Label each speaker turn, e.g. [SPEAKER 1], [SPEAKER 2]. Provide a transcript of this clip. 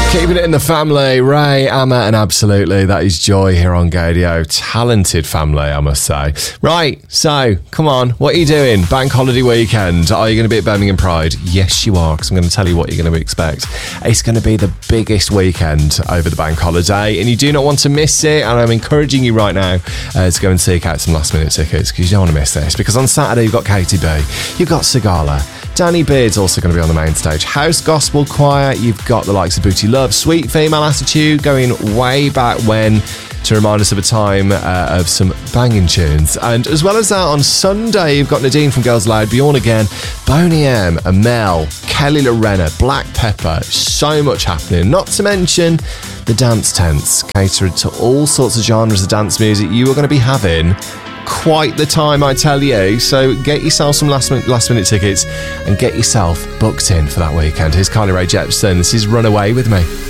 [SPEAKER 1] Keeping it in the family, Ray, Amma, and Absolutely. That is Joy here on Gaydio. Talented family, I must say. Right, so, come on, what are you doing? Bank holiday weekend. Are you going to be at Birmingham Pride? Yes, you are, because I'm going to tell you what you're going to expect. It's going to be the biggest weekend over the bank holiday, and you do not want to miss it, and I'm encouraging you right now to go and seek out some last-minute tickets, because you don't want to miss this, because on Saturday you've got Katie B, you've got Sigala, Danny Beard's also going to be on the main stage. House Gospel Choir, you've got the likes of Booty Love, Sweet Female Attitude, going way back when to remind us of a time of some banging tunes. And as well as that, on Sunday, you've got Nadine from Girls Aloud, Bjorn Again, Boney M, Amel, Kelly Lorena, Black Pepper, so much happening. Not to mention the dance tents, catered to all sorts of genres of dance music. You are going to be having quite the time, I tell you. So get yourself some last minute tickets and get yourself booked in for that weekend. Here's Carly Rae Jepsen. This is Run Away With Me.